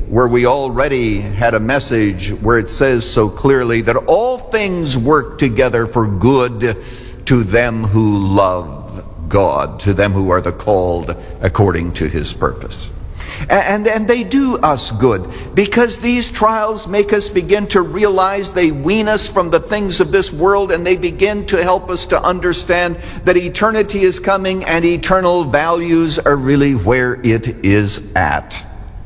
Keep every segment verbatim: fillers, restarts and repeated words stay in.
where we already had a message where it says so clearly that all things work together for good to them who love God, to them who are the called according to his purpose. And, and they do us good because these trials make us begin to realize, they wean us from the things of this world, and they begin to help us to understand that eternity is coming and eternal values are really where it is at.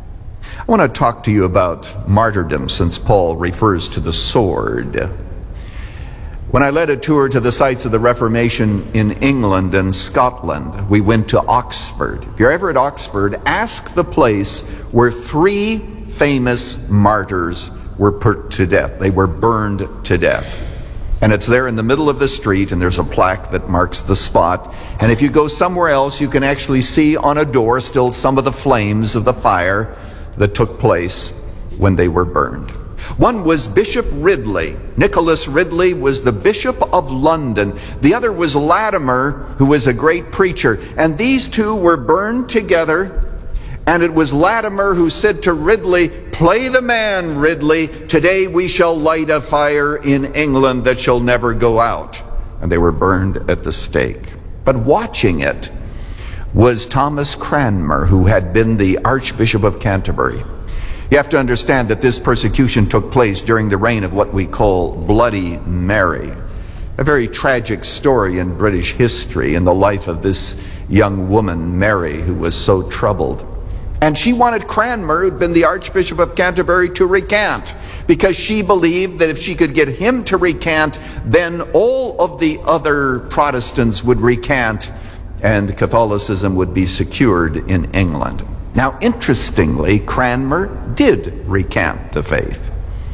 I want to talk to you about martyrdom, since Paul refers to the sword. When I led a tour to the sites of the Reformation in England and Scotland, we went to Oxford. If you're ever at Oxford, ask the place where three famous martyrs were put to death. They were burned to death. And it's there in the middle of the street, and there's a plaque that marks the spot. And if you go somewhere else, you can actually see on a door still some of the flames of the fire that took place when they were burned. One was Bishop Ridley. Nicholas Ridley was the Bishop of London. The other was Latimer, who was a great preacher. And these two were burned together. And it was Latimer who said to Ridley, "Play the man, Ridley. Today we shall light a fire in England that shall never go out." And they were burned at the stake. But watching it was Thomas Cranmer, who had been the Archbishop of Canterbury. You have to understand that this persecution took place during the reign of what we call Bloody Mary. A very tragic story in British history in the life of this young woman, Mary, who was so troubled. And she wanted Cranmer, who'd been the Archbishop of Canterbury, to recant, because she believed that if she could get him to recant, then all of the other Protestants would recant and Catholicism would be secured in England. Now, interestingly, Cranmer did recant the faith.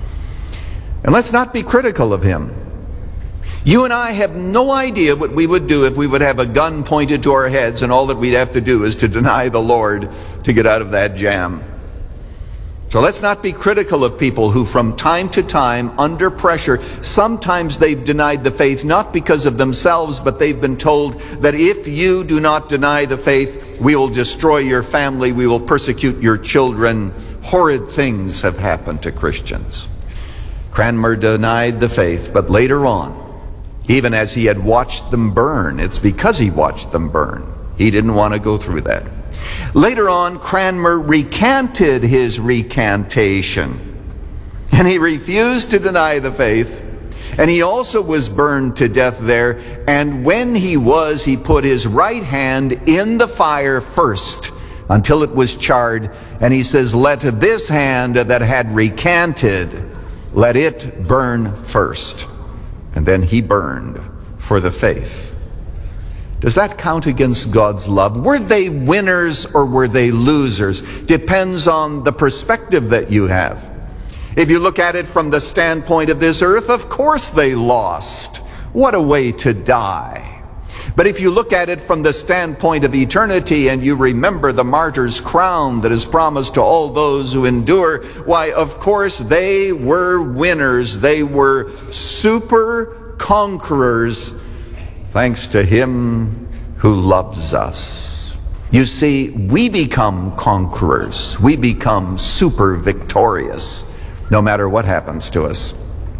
And let's not be critical of him. You and I have no idea what we would do if we would have a gun pointed to our heads and all that we'd have to do is to deny the Lord to get out of that jam. So let's not be critical of people who from time to time, under pressure, sometimes they've denied the faith, not because of themselves, but they've been told that if you do not deny the faith, we will destroy your family, we will persecute your children. Horrid things have happened to Christians. Cranmer denied the faith, but later on, even as he had watched them burn, it's because he watched them burn. He didn't want to go through that. Later on, Cranmer recanted his recantation, and he refused to deny the faith, and he also was burned to death there. And when he was, he put his right hand in the fire first until it was charred, and he says, "Let this hand that had recanted, let it burn first." And then he burned for the faith. Does that count against God's love? Were they winners or were they losers? Depends on the perspective that you have. If you look at it from the standpoint of this earth, of course they lost. What a way to die. But if you look at it from the standpoint of eternity and you remember the martyr's crown that is promised to all those who endure, why, of course, they were winners. They were super conquerors, thanks to him who loves us. You see, we become conquerors. We become super victorious, no matter what happens to us.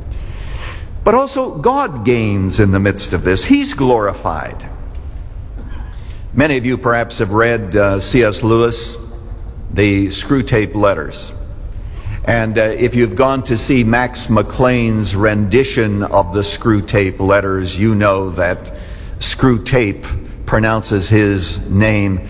But also, God gains in the midst of this. He's glorified. Many of you perhaps have read uh, C S Lewis, the Screwtape Letters. And uh, if you've gone to see Max McLean's rendition of the Screwtape Letters, you know that Screwtape pronounces his name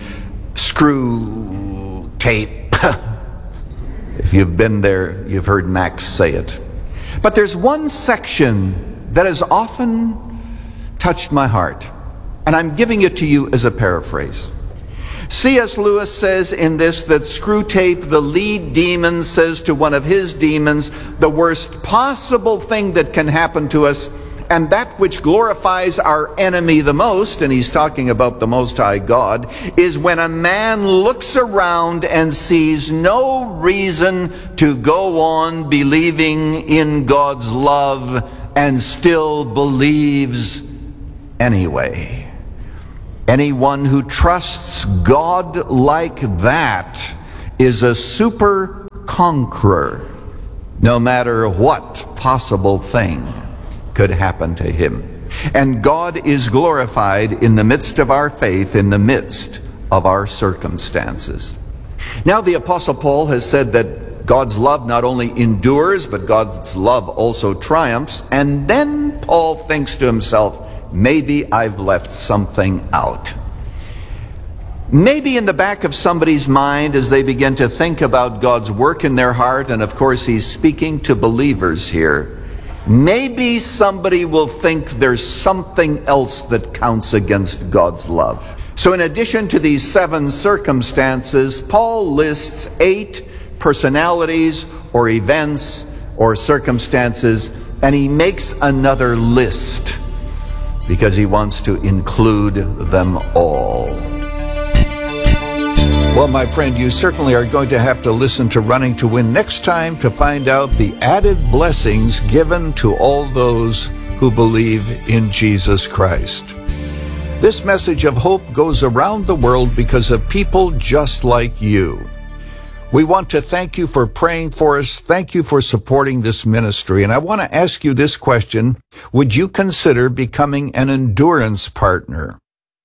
Screwtape. If you've been there, you've heard Max say it. But there's one section that has often touched my heart, and I'm giving it to you as a paraphrase. C S Lewis says in this that Screwtape, the lead demon, says to one of his demons, the worst possible thing that can happen to us, and that which glorifies our enemy the most, and he's talking about the Most High God, is when a man looks around and sees no reason to go on believing in God's love and still believes anyway. Anyone who trusts God like that is a super conqueror, no matter what possible thing could happen to him. And God is glorified in the midst of our faith, in the midst of our circumstances. Now, the Apostle Paul has said that God's love not only endures, but God's love also triumphs. And then Paul thinks to himself, maybe I've left something out. Maybe in the back of somebody's mind as they begin to think about God's work in their heart, and of course he's speaking to believers here, maybe somebody will think there's something else that counts against God's love. So in addition to these seven circumstances, Paul lists eight personalities or events or circumstances, and he makes another list because he wants to include them all. Well, my friend, you certainly are going to have to listen to Running to Win next time to find out the added blessings given to all those who believe in Jesus Christ. This message of hope goes around the world because of people just like you. We want to thank you for praying for us. Thank you for supporting this ministry. And I want to ask you this question. Would you consider becoming an endurance partner?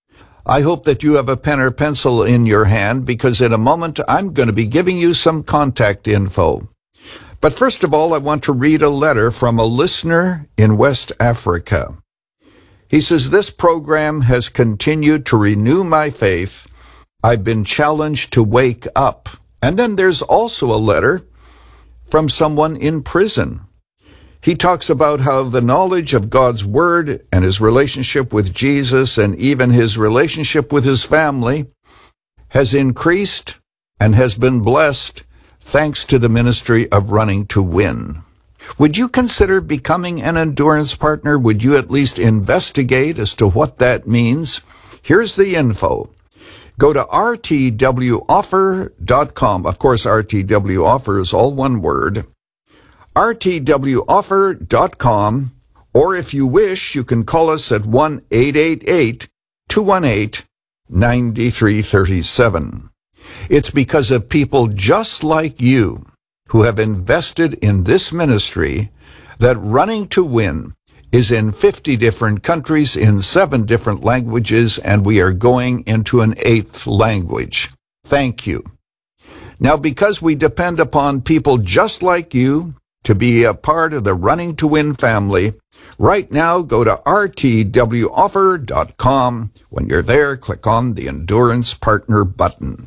I hope that you have a pen or pencil in your hand, because in a moment I'm going to be giving you some contact info. But first of all, I want to read a letter from a listener in West Africa. He says, this program has continued to renew my faith. I've been challenged to wake up. And then there's also a letter from someone in prison. He talks about how the knowledge of God's Word and his relationship with Jesus and even his relationship with his family has increased and has been blessed thanks to the ministry of Running to Win. Would you consider becoming an endurance partner? Would you at least investigate as to what that means? Here's the info. Go to r t w offer dot com. Of course, R T W Offer is all one word. r t w offer dot com, or if you wish, you can call us at one eight eight eight, two one eight, nine three three seven. It's because of people just like you who have invested in this ministry that Running to Win is in fifty different countries in seven different languages, and we are going into an eighth language. Thank you. Now, because we depend upon people just like you to be a part of the Running to Win family, right now go to r t w offer dot com. When you're there, click on the Endurance Partner button.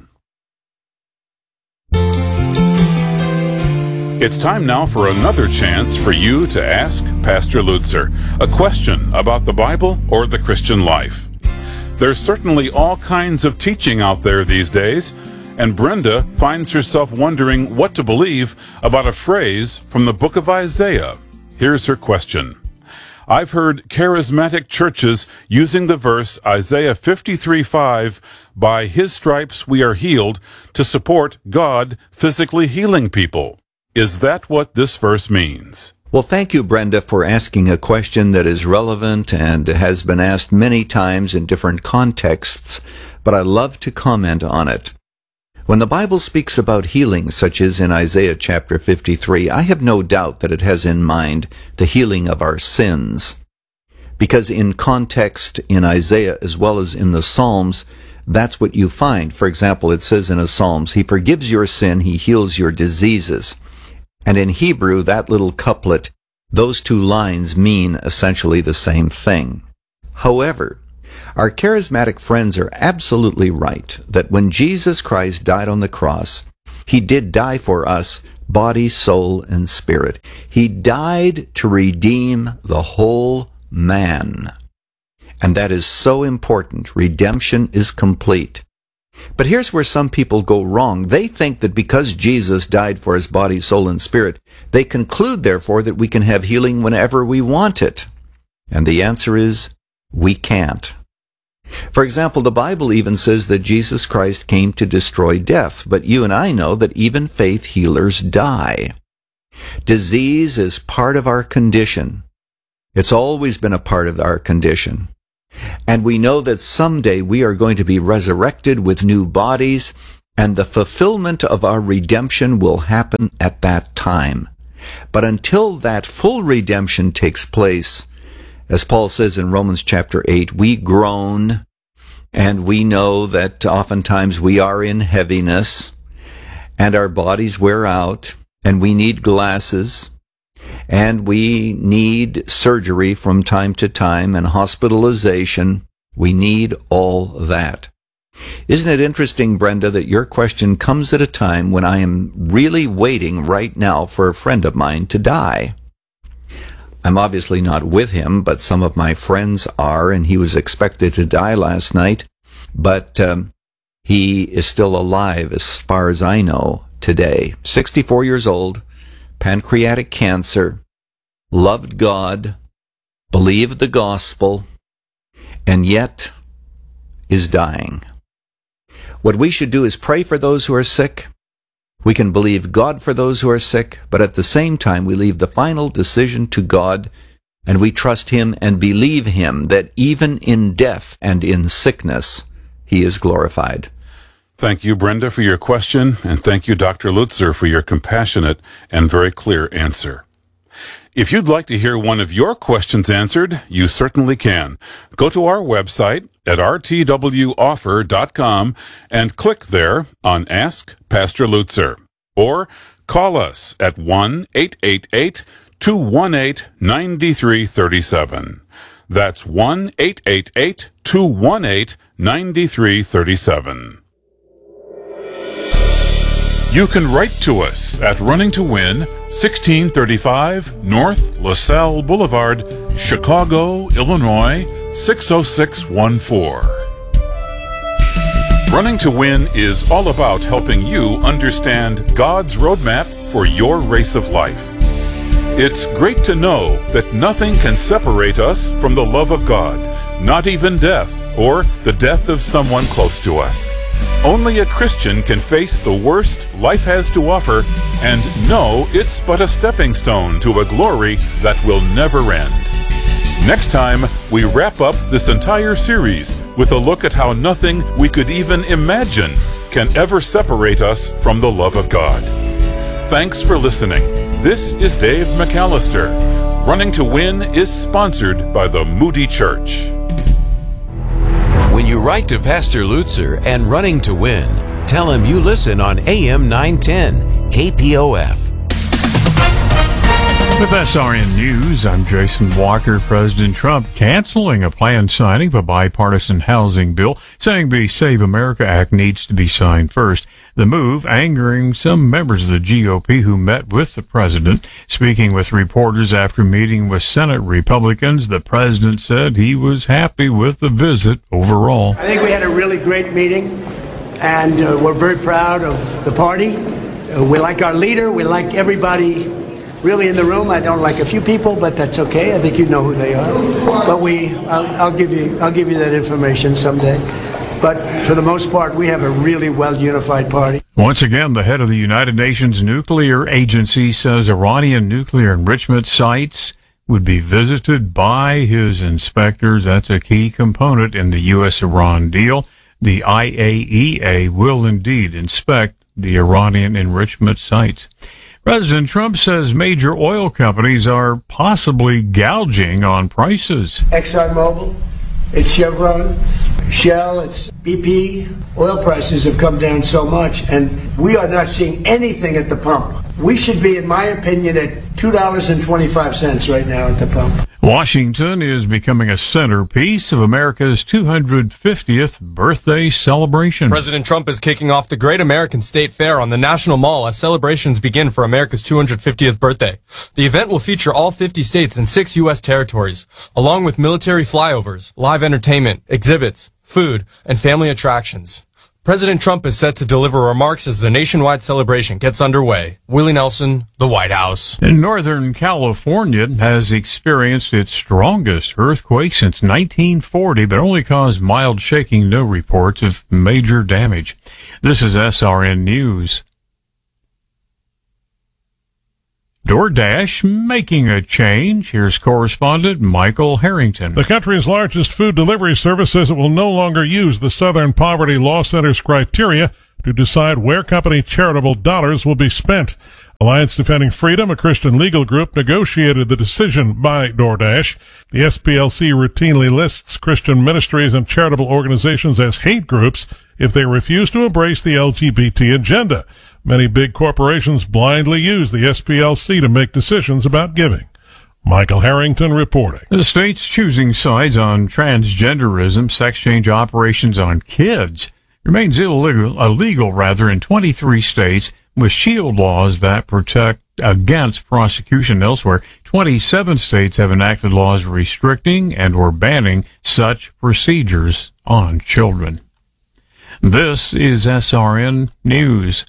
It's time now for another chance for you to ask Pastor Lutzer a question about the Bible or the Christian life. There's certainly all kinds of teaching out there these days, and Brenda finds herself wondering what to believe about a phrase from the book of Isaiah. Here's her question. I've heard charismatic churches using the verse Isaiah fifty-three five, by his stripes we are healed, to support God physically healing people. Is that what this verse means? Well, thank you, Brenda, for asking a question that is relevant and has been asked many times in different contexts, but I love to comment on it. When the Bible speaks about healing, such as in Isaiah chapter fifty-three, I have no doubt that it has in mind the healing of our sins. Because in context in Isaiah as well as in the Psalms, that's what you find. For example, it says in the Psalms, He forgives your sin, He heals your diseases. And in Hebrew, that little couplet, those two lines mean essentially the same thing. However, our charismatic friends are absolutely right that when Jesus Christ died on the cross, He did die for us, body, soul, and spirit. He died to redeem the whole man. And that is so important. Redemption is complete. But here's where some people go wrong. They think that because Jesus died for his body, soul, and spirit, they conclude, therefore, that we can have healing whenever we want it. And the answer is, we can't. For example, the Bible even says that Jesus Christ came to destroy death, but you and I know that even faith healers die. Disease is part of our condition. It's always been a part of our condition. And we know that someday we are going to be resurrected with new bodies, and the fulfillment of our redemption will happen at that time. But until that full redemption takes place, as Paul says in Romans chapter eight, we groan, and we know that oftentimes we are in heaviness, and our bodies wear out, and we need glasses, and we need surgery from time to time, and hospitalization. We need all that. Isn't it interesting, Brenda, that your question comes at a time when I am really waiting right now for a friend of mine to die? I'm obviously not with him, but some of my friends are, and he was expected to die last night, but um, he is still alive as far as I know today. sixty-four years old, pancreatic cancer, loved God, believed the gospel, and yet is dying. What we should do is pray for those who are sick. We can believe God for those who are sick, but at the same time we leave the final decision to God, and we trust Him and believe Him that even in death and in sickness, He is glorified. Thank you, Brenda, for your question, and thank you, Doctor Lutzer, for your compassionate and very clear answer. If you'd like to hear one of your questions answered, you certainly can. Go to our website at r t w offer dot com and click there on Ask Pastor Lutzer. Or call us at one eight eight eight, two one eight, nine three three seven. That's one eight eight eight, two one eight, nine three three seven. You can write to us at Running to Win, sixteen thirty-five North LaSalle Boulevard, Chicago, Illinois, six oh six one four. Running to Win is all about helping you understand God's roadmap for your race of life. It's great to know that nothing can separate us from the love of God, not even death or the death of someone close to us. Only a Christian can face the worst life has to offer and know it's but a stepping stone to a glory that will never end. Next time, we wrap up this entire series with a look at how nothing we could even imagine can ever separate us from the love of God. Thanks for listening. This is Dave McAllister. Running to Win is sponsored by the Moody Church. When you write to Pastor Lutzer and Running to Win, tell him you listen on A M nine ten K P O F. With S R N News, I'm Jason Walker. President Trump canceling a planned signing of a bipartisan housing bill, saying the Save America Act needs to be signed first. The move angering some members of the G O P who met with the president. Speaking with reporters after meeting with Senate Republicans, the president said he was happy with the visit overall. I think we had a really great meeting, and uh, we're very proud of the party. Uh, we like our leader. We like everybody really in the room. I don't like a few people, but that's okay. I think you know who they are. But we, I'll, I'll give you, I'll give you that information someday. But for the most part, we have a really well-unified party. Once again, the head of the United Nations Nuclear Agency says Iranian nuclear enrichment sites would be visited by his inspectors. That's a key component in the U S Iran deal. The I A E A will indeed inspect the Iranian enrichment sites. President Trump says major oil companies are possibly gouging on prices. ExxonMobil, it's Chevron, Shell, it's B P. Oil prices have come down so much, and we are not seeing anything at the pump. We should be, in my opinion, at two dollars and twenty-five cents right now at the pump. Washington is becoming a centerpiece of America's two hundred fiftieth birthday celebration. President Trump is kicking off the Great American State Fair on the National Mall as celebrations begin for America's two hundred fiftieth birthday. The event will feature all fifty states and six U S territories, along with military flyovers, live entertainment, exhibits, food, and family attractions. President Trump is set to deliver remarks as the nationwide celebration gets underway. Willie Nelson, the White House. In Northern California has experienced its strongest earthquake since nineteen forty, but only caused mild shaking, no reports of major damage. This is S R N News. DoorDash making a change. Here's correspondent Michael Harrington. The country's largest food delivery service says it will no longer use the Southern Poverty Law Center's criteria to decide where company charitable dollars will be spent. Alliance Defending Freedom, a Christian legal group, negotiated the decision by DoorDash. The S P L C routinely lists Christian ministries and charitable organizations as hate groups if they refuse to embrace the L G B T agenda. Many big corporations blindly use the S P L C to make decisions about giving. Michael Harrington reporting. The state's choosing sides on transgenderism, sex change operations on kids remains illegal, illegal rather, in twenty-three states, with shield laws that protect against prosecution elsewhere. twenty-seven states have enacted laws restricting and or banning such procedures on children. This is S R N News.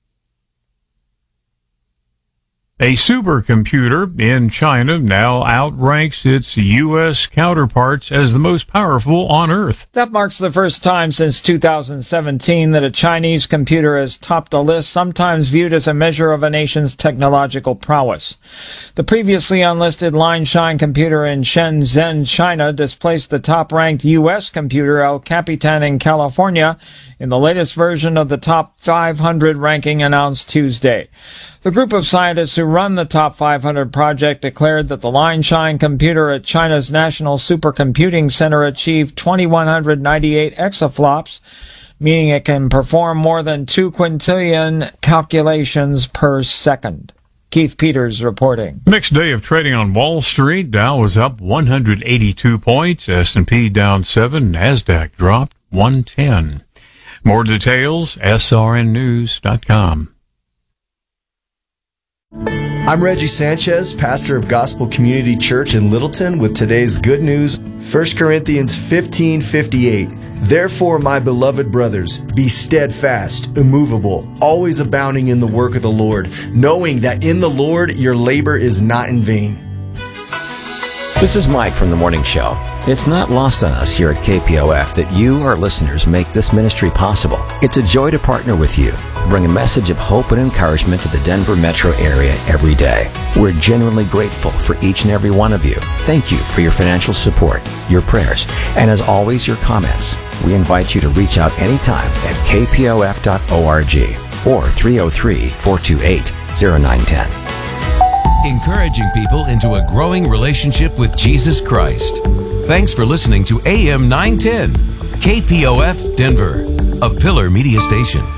A supercomputer in China now outranks its U S counterparts as the most powerful on Earth. That marks the first time since two thousand seventeen that a Chinese computer has topped a list sometimes viewed as a measure of a nation's technological prowess. The previously unlisted Line Shine computer in Shenzhen, China, displaced the top-ranked U S computer El Capitan in California in the latest version of the top five hundred ranking announced Tuesday. The group of scientists who run the Top five hundred project declared that the Line Shine computer at China's National Supercomputing Center achieved two thousand one hundred ninety-eight exaflops, meaning it can perform more than two quintillion calculations per second. Keith Peters reporting. Mixed day of trading on Wall Street. Dow was up one hundred eighty-two points, S and P down seven, NASDAQ dropped one ten. More details, S R N news dot com. I'm Reggie Sanchez, pastor of Gospel Community Church in Littleton, with today's good news, First Corinthians fifteen fifty-eight. Therefore, my beloved brothers, be steadfast, immovable, always abounding in the work of the Lord, knowing that in the Lord your labor is not in vain. This is Mike from The Morning Show. It's not lost on us here at K P O F that you, our listeners, make this ministry possible. It's a joy to partner with you, to bring a message of hope and encouragement to the Denver metro area every day. We're genuinely grateful for each and every one of you. Thank you for your financial support, your prayers, and as always, your comments. We invite you to reach out anytime at k p o f dot org or three oh three, four two eight, oh nine one oh. Encouraging people into a growing relationship with Jesus Christ. Thanks for listening to A M nine ten, K P O F Denver, a Pillar Media station.